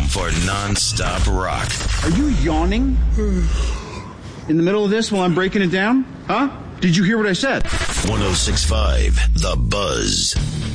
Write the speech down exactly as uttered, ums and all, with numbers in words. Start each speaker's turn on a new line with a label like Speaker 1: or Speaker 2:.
Speaker 1: for nonstop rock.
Speaker 2: Are you yawning in the middle of this while I'm breaking it down? Huh? Did you hear what I said?
Speaker 1: one oh six point five The Buzz.